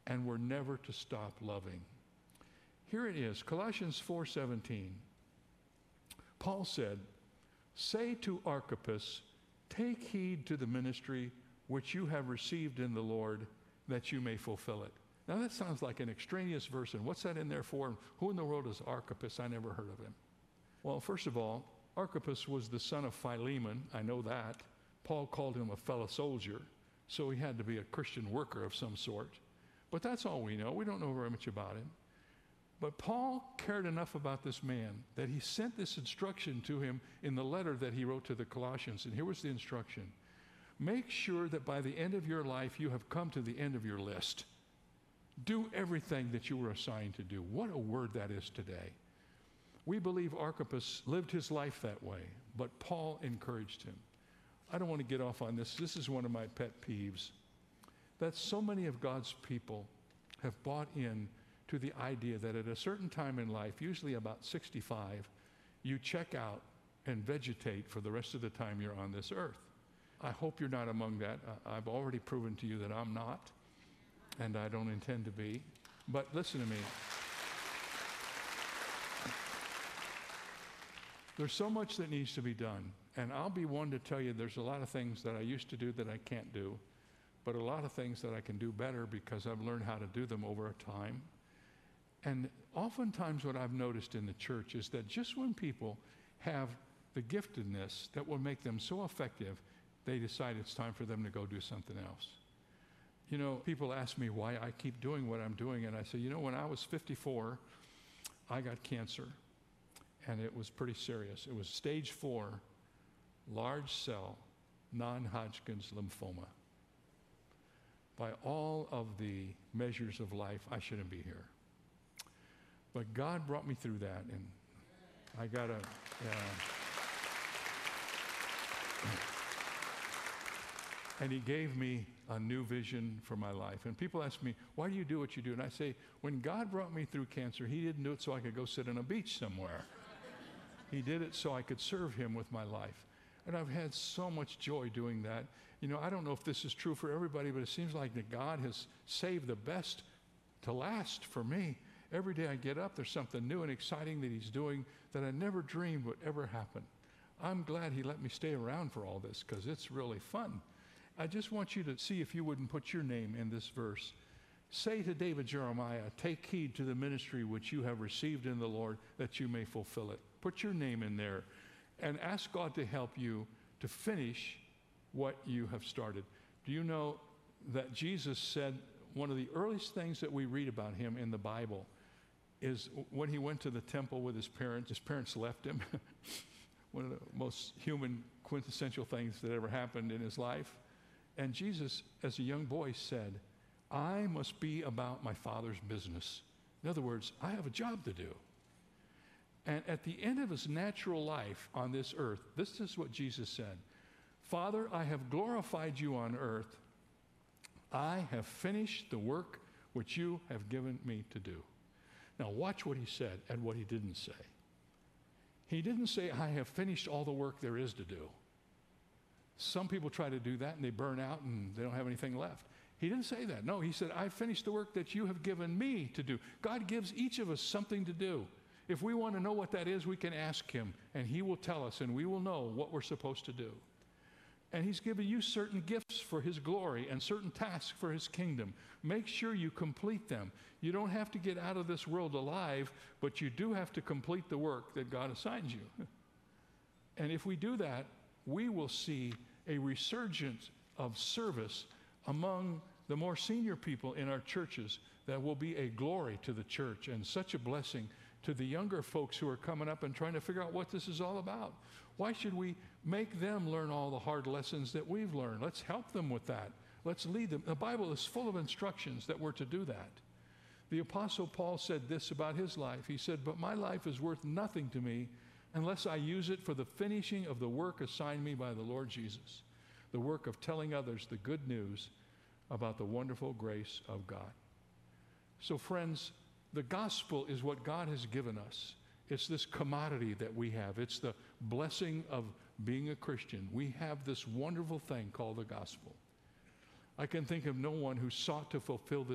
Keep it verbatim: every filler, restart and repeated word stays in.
and we're never to stop loving. Here it is, Colossians four seventeen. Paul said, "Say to Archippus, take heed to the ministry which you have received in the Lord, that you may fulfill it." Now that sounds like an extraneous verse, and what's that in there for? And who in the world is Archippus? I never heard of him. Well, first of all, Archippus was the son of Philemon. I know that. Paul called him a fellow soldier, so he had to be a Christian worker of some sort. But that's all we know. We don't know very much about him. But Paul cared enough about this man that he sent this instruction to him in the letter that he wrote to the Colossians. And here was the instruction. Make sure that by the end of your life, you have come to the end of your list. Do everything that you were assigned to do. What a word that is today. We believe Archippus lived his life that way, but Paul encouraged him. I don't want to get off on this. This is one of my pet peeves. That so many of God's people have bought in to the idea that at a certain time in life, usually about sixty-five, you check out and vegetate for the rest of the time you're on this earth. I hope you're not among that. I've already proven to you that I'm not, and I don't intend to be. But listen to me. There's so much that needs to be done, and I'll be one to tell you there's a lot of things that I used to do that I can't do, but a lot of things that I can do better because I've learned how to do them over a time. And oftentimes what I've noticed in the church is that just when people have the giftedness that will make them so effective, they decide it's time for them to go do something else. You know, people ask me why I keep doing what I'm doing, and I say, you know, when I was fifty-four, I got cancer, and it was pretty serious. It was stage four, large cell, non-Hodgkin's lymphoma. By all of the measures of life, I shouldn't be here. But God brought me through that, and I got to, yeah. And he gave me a new vision for my life. And people ask me, why do you do what you do? And I say, when God brought me through cancer, he didn't do it so I could go sit on a beach somewhere. He did it so I could serve him with my life. And I've had so much joy doing that. You know, I don't know if this is true for everybody, but it seems like that God has saved the best to last for me. Every day I get up, there's something new and exciting that he's doing that I never dreamed would ever happen. I'm glad he let me stay around for all this because it's really fun. I just want you to see if you wouldn't put your name in this verse. Say to David Jeremiah, take heed to the ministry which you have received in the Lord, that you may fulfill it. Put your name in there and ask God to help you to finish what you have started. Do you know that Jesus said one of the earliest things that we read about him in the Bible is when he went to the temple with his parents. His parents left him. One of the most human quintessential things that ever happened in his life. And Jesus, as a young boy, said, I must be about my Father's business. In other words, I have a job to do. And at the end of his natural life on this earth, this is what Jesus said. Father, I have glorified you on earth. I have finished the work which you have given me to do. Now watch what he said and what he didn't say. He didn't say, I have finished all the work there is to do. Some people try to do that and they burn out and they don't have anything left. He didn't say that. No, he said, I've finished the work that you have given me to do. God gives each of us something to do. If we want to know what that is, we can ask him, and he will tell us, and we will know what we're supposed to do. And he's given you certain gifts for his glory and certain tasks for his kingdom. Make sure you complete them. You don't have to get out of this world alive, but you do have to complete the work that God assigns you. And if we do that, we will see a resurgence of service among the more senior people in our churches that will be a glory to the church and such a blessing to the younger folks who are coming up and trying to figure out what this is all about. Why should we make them learn all the hard lessons that we've learned? Let's help them with that. Let's lead them. The Bible is full of instructions that we're to do that. The Apostle Paul said this about his life. He said, but my life is worth nothing to me unless I use it for the finishing of the work assigned me by the Lord Jesus, the work of telling others the good news about the wonderful grace of God. So friends, the gospel is what God has given us. It's this commodity that we have. It's the blessing of being a Christian. We have this wonderful thing called the gospel. I can think of no one who sought to fulfill this